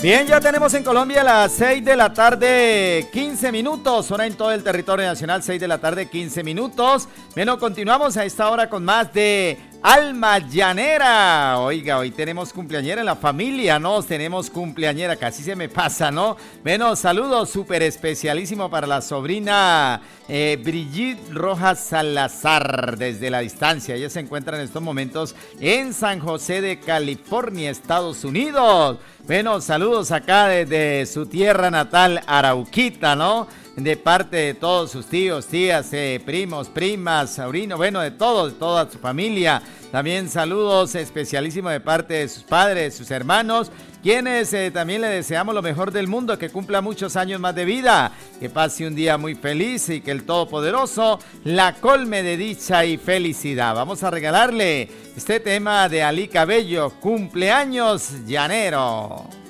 Bien, ya tenemos en Colombia las 6 de la tarde, 15 minutos, hora en todo el territorio nacional, 6 de la tarde, 15 minutos. Bueno, continuamos a esta hora con más de Alma Llanera. Oiga, hoy tenemos cumpleañera en la familia, ¿no? Tenemos cumpleañera, casi se me pasa, ¿no? Bueno, saludos súper especialísimo para la sobrina Brigitte Rojas Salazar desde la distancia. Ella se encuentra en estos momentos en San José de California, Estados Unidos. Bueno, saludos acá desde su tierra natal, Arauquita, ¿no? De parte de todos sus tíos, tías, primos, primas, sobrinos, bueno, de toda su familia. También saludos especialísimos de parte de sus padres, sus hermanos, quienes también le deseamos lo mejor del mundo, que cumpla muchos años más de vida, que pase un día muy feliz y que el Todopoderoso la colme de dicha y felicidad. Vamos a regalarle este tema de Ali Cabello, Cumpleaños Llanero.